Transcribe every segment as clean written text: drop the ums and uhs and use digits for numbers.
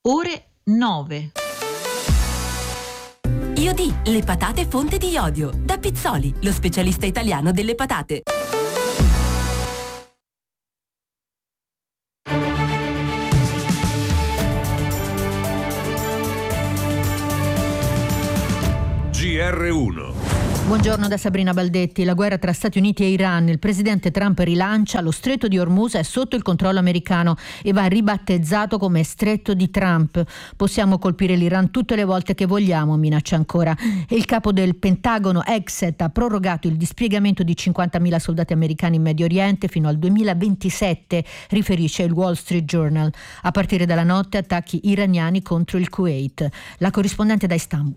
ore 9. Iodi, le patate fonte di iodio. Da Pizzoli, lo specialista italiano delle patate. GR1. Buongiorno da Sabrina Baldetti. La guerra tra Stati Uniti e Iran. Il presidente Trump rilancia: lo stretto di Hormuz è sotto il controllo americano e va ribattezzato come stretto di Trump. Possiamo colpire l'Iran tutte le volte che vogliamo, minaccia ancora. E il capo del Pentagono, Hegseth, ha prorogato il dispiegamento di 50.000 soldati americani in Medio Oriente fino al 2027, riferisce il Wall Street Journal. A partire dalla notte attacchi iraniani contro il Kuwait. La corrispondente da Istanbul.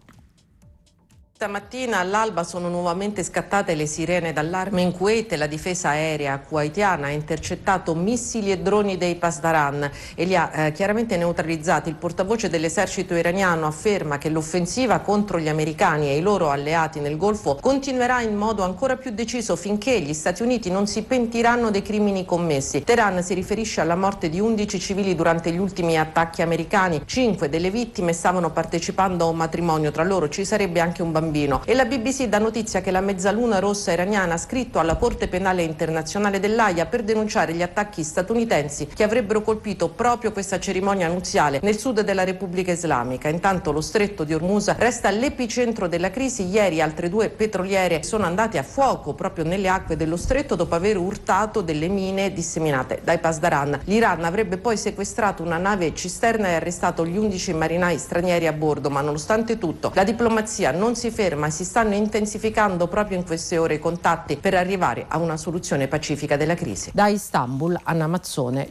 Stamattina all'alba sono nuovamente scattate le sirene d'allarme in Kuwait e la difesa aerea kuwaitiana ha intercettato missili e droni dei Pasdaran e li ha chiaramente neutralizzati. Il portavoce dell'esercito iraniano afferma che l'offensiva contro gli americani e i loro alleati nel Golfo continuerà in modo ancora più deciso finché gli Stati Uniti non si pentiranno dei crimini commessi. Teheran si riferisce alla morte di 11 civili durante gli ultimi attacchi americani. 5 delle vittime stavano partecipando a un matrimonio, tra loro ci sarebbe anche un bambino. E la BBC dà notizia che la Mezzaluna Rossa iraniana ha scritto alla Corte Penale Internazionale dell'Aia per denunciare gli attacchi statunitensi che avrebbero colpito proprio questa cerimonia nuziale nel sud della Repubblica Islamica. Intanto lo stretto di Hormuz resta l'epicentro della crisi. Ieri altre 2 petroliere sono andate a fuoco proprio nelle acque dello stretto dopo aver urtato delle mine disseminate dai Pasdaran. L'Iran avrebbe poi sequestrato una nave cisterna e arrestato gli 11 marinai stranieri a bordo, ma nonostante tutto la diplomazia non si ferma e si stanno intensificando proprio in queste ore i contatti per arrivare a una soluzione pacifica della crisi. Da Istanbul, Anna Mazzone,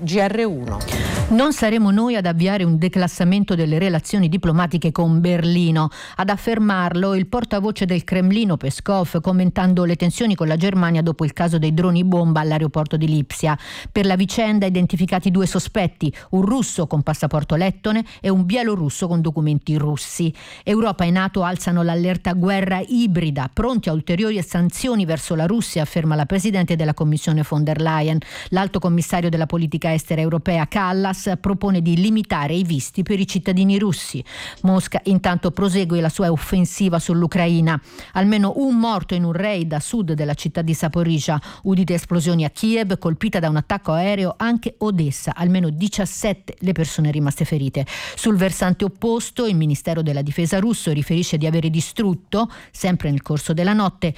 GR1. Non saremo noi ad avviare un declassamento delle relazioni diplomatiche con Berlino. Ad affermarlo il portavoce del Cremlino Peskov, commentando le tensioni con la Germania dopo il caso dei droni bomba all'aeroporto di Lipsia. Per la vicenda identificati 2 sospetti, un russo con passaporto lettone e un bielorusso con documenti russi. Europa e NATO alzano l'allerta guerra ibrida, pronti a ulteriori sanzioni verso la Russia, afferma la Presidente della Commissione von der Leyen. L'Alto Commissario della Politica Estera Europea Kallas propone di limitare i visti per i cittadini russi. Mosca intanto prosegue la sua offensiva sull'Ucraina. Almeno un morto in un raid a sud della città di Zaporizhzhia. Udite esplosioni a Kiev, colpita da un attacco aereo anche Odessa. Almeno 17 le persone rimaste ferite. Sul versante opposto, il Ministero della Difesa russo riferisce di avere distrutto, sempre nel corso della notte,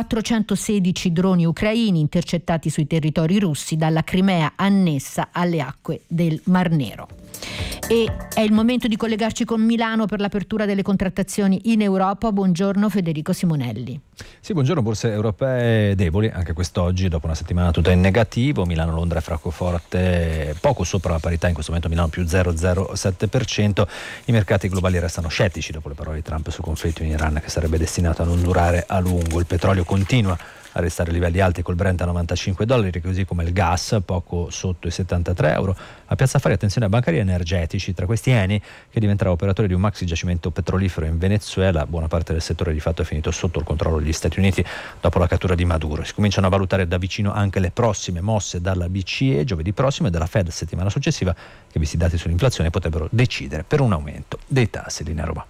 416 droni ucraini intercettati sui territori russi dalla Crimea annessa alle acque del Mar Nero. E è il momento di collegarci con Milano per l'apertura delle contrattazioni in Europa. Buongiorno Federico Simonelli. Sì, buongiorno. Borse europee deboli anche quest'oggi dopo una settimana tutta in negativo. Milano, Londra e Francoforte poco sopra la parità, in questo momento Milano più 0,07%. I mercati globali restano scettici dopo le parole di Trump sul conflitto in Iran, che sarebbe destinato a non durare a lungo. Il petrolio continua a restare a livelli alti col Brent a $95, così come il gas poco sotto i €73. A Piazza Affari attenzione a bancari energetici, tra questi Eni, che diventerà operatore di un maxi giacimento petrolifero in Venezuela. Buona parte del settore di fatto è finito sotto il controllo degli Stati Uniti dopo la cattura di Maduro. Si cominciano a valutare da vicino anche le prossime mosse dalla BCE giovedì prossimo e dalla Fed settimana successiva, che visti i dati sull'inflazione potrebbero decidere per un aumento dei tassi. Linea Roma.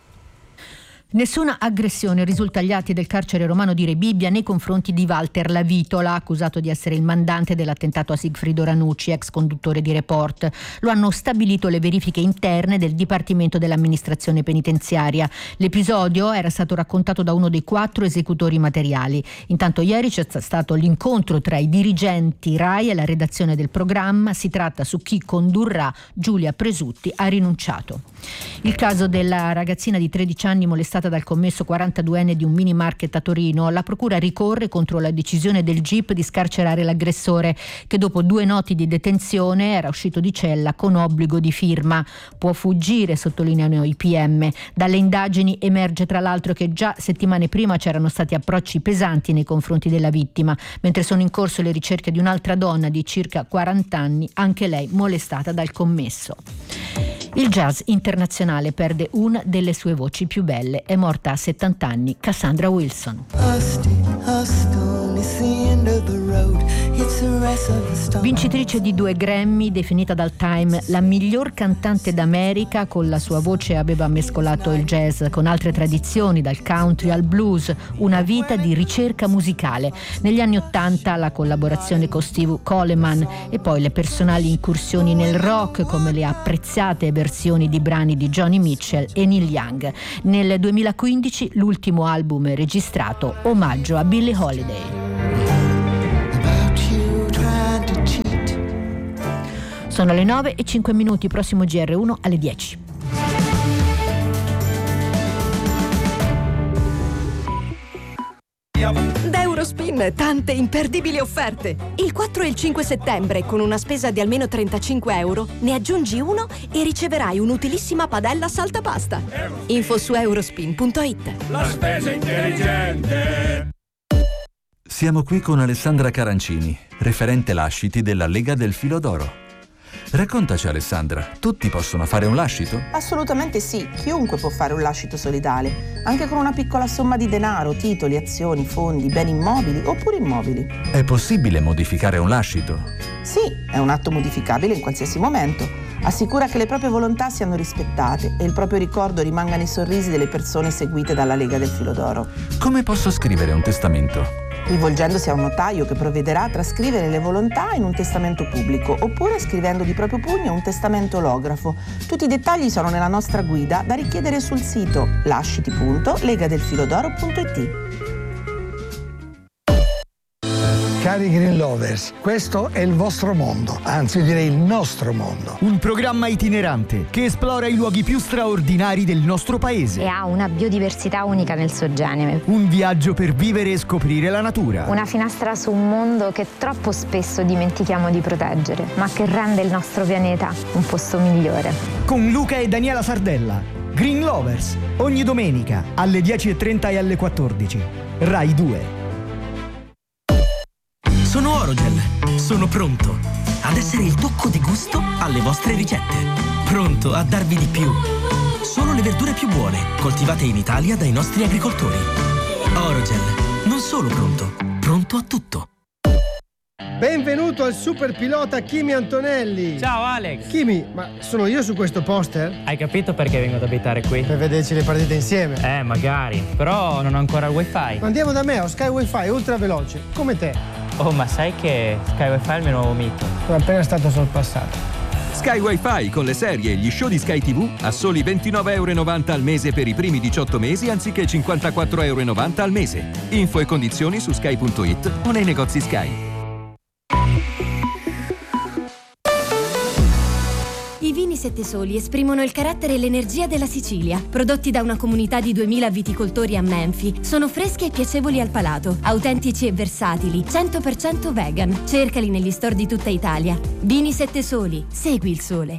Nessuna aggressione risulta agli atti del carcere romano di Rebibbia nei confronti di Walter Lavitola, accusato di essere il mandante dell'attentato a Sigfrido Ranucci, ex conduttore di Report. Lo hanno stabilito le verifiche interne del Dipartimento dell'Amministrazione Penitenziaria. L'episodio era stato raccontato da uno dei 4 esecutori materiali. Intanto ieri c'è stato l'incontro tra i dirigenti RAI e la redazione del programma. Si tratta su chi condurrà. Giulia Presutti ha rinunciato. Il caso della ragazzina di 13 anni molestata dal commesso 42enne di un mini market a Torino. La procura ricorre contro la decisione del GIP di scarcerare l'aggressore, che dopo 2 noti di detenzione era uscito di cella con obbligo di firma. Può fuggire, sottolineano i PM. Dalle indagini emerge tra l'altro che già settimane prima c'erano stati approcci pesanti nei confronti della vittima, mentre sono in corso le ricerche di un'altra donna di circa 40 anni, anche lei molestata dal commesso. Il jazz internazionale perde una delle sue voci più belle. È morta a 70 anni Cassandra Wilson. Hustle, it's the end of the road. Vincitrice di 2 Grammy, definita dal Time la miglior cantante d'America, con la sua voce aveva mescolato il jazz con altre tradizioni, dal country al blues, una vita di ricerca musicale. Negli anni '80 la collaborazione con Steve Coleman e poi le personali incursioni nel rock, come le apprezzate versioni di brani di Joni Mitchell e Neil Young. Nel 2015 l'ultimo album registrato, omaggio a Billie Holiday. Sono le 9:05, prossimo GR1 alle 10. Da Eurospin tante imperdibili offerte. Il 4 e il 5 settembre, con una spesa di almeno €35, ne aggiungi uno e riceverai un'utilissima padella saltapasta. Info su eurospin.it. La spesa intelligente. Siamo qui con Alessandra Carancini, referente lasciti della Lega del Filo d'Oro. Raccontaci, Alessandra, tutti possono fare un lascito? Assolutamente sì, chiunque può fare un lascito solidale, anche con una piccola somma di denaro, titoli, azioni, fondi, beni immobili oppure immobili. È possibile modificare un lascito? Sì, è un atto modificabile in qualsiasi momento. Assicura che le proprie volontà siano rispettate e il proprio ricordo rimanga nei sorrisi delle persone seguite dalla Lega del Filo d'Oro. Come posso scrivere un testamento? Rivolgendosi a un notaio che provvederà a trascrivere le volontà in un testamento pubblico, oppure scrivendo di proprio pugno un testamento olografo. Tutti i dettagli sono nella nostra guida, da richiedere sul sito lasciti.legadelfilodoro.it. Cari Green Lovers, questo è il vostro mondo, anzi io direi il nostro mondo. Un programma itinerante che esplora i luoghi più straordinari del nostro paese. E ha una biodiversità unica nel suo genere. Un viaggio per vivere e scoprire la natura. Una finestra su un mondo che troppo spesso dimentichiamo di proteggere, ma che rende il nostro pianeta un posto migliore. Con Luca e Daniela Sardella. Green Lovers, ogni domenica alle 10:30 e alle 14. Rai 2. Sono Orogel, sono pronto ad essere il tocco di gusto alle vostre ricette. Pronto a darvi di più. Solo le verdure più buone, coltivate in Italia dai nostri agricoltori. Orogel, non solo pronto, pronto a tutto. Benvenuto al super pilota Kimi Antonelli. Ciao Alex. Kimi, ma sono io su questo poster? Hai capito perché vengo ad abitare qui? Per vederci le partite insieme. Magari, però non ho ancora il wifi. Andiamo da me, ho Sky Wi-Fi ultra veloce, come te. Oh, ma sai che Sky Wi-Fi è il mio nuovo mito? Sono appena stato sorpassato. Sky Wi-Fi con le serie e gli show di Sky TV a soli €29,90 al mese per i primi 18 mesi anziché €54,90 al mese. Info e condizioni su sky.it o nei negozi Sky. I vini Sette Soli esprimono il carattere e l'energia della Sicilia. Prodotti da una comunità di 2000 viticoltori a Menfi, sono freschi e piacevoli al palato, autentici e versatili, 100% vegan. Cercali negli store di tutta Italia. Vini Sette Soli, segui il sole.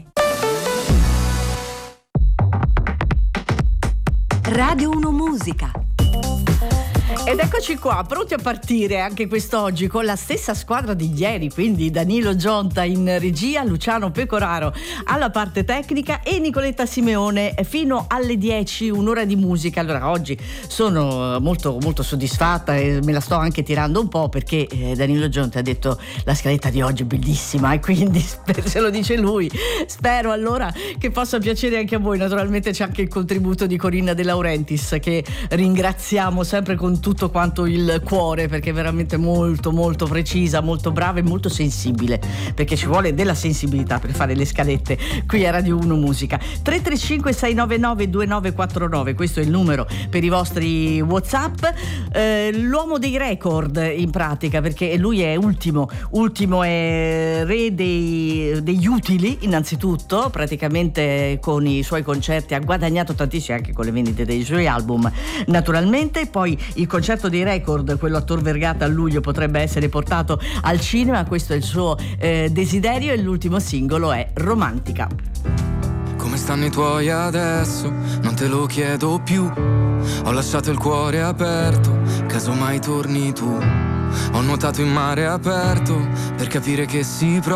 Radio 1 Musica. Ed eccoci qua, pronti a partire anche quest'oggi con la stessa squadra di ieri, quindi Danilo Gionta in regia, Luciano Pecoraro alla parte tecnica e Nicoletta Simeone fino alle 10, un'ora di musica. Allora oggi sono molto molto soddisfatta e me la sto anche tirando un po' perché Danilo Gionta ha detto la scaletta di oggi è bellissima e quindi se lo dice lui spero allora che possa piacere anche a voi. Naturalmente c'è anche il contributo di Corinna De Laurentiis che ringraziamo sempre con tutto quanto il cuore, perché è veramente molto molto precisa, molto brava e molto sensibile, perché ci vuole della sensibilità per fare le scalette qui a Radio 1 Musica. 335 699 2949, questo è il numero per i vostri WhatsApp. L'uomo dei record in pratica, perché lui è ultimo è re degli utili innanzitutto, praticamente con i suoi concerti ha guadagnato tantissimo anche con le vendite dei suoi album naturalmente. Poi il concerto dei record, quello a Tor Vergata a luglio, potrebbe essere portato al cinema, questo è il suo desiderio e l'ultimo singolo è Romantica. Come stanno i tuoi adesso? Non te lo chiedo più. Ho lasciato il cuore aperto, casomai torni tu. Ho nuotato in mare aperto per capire che si prova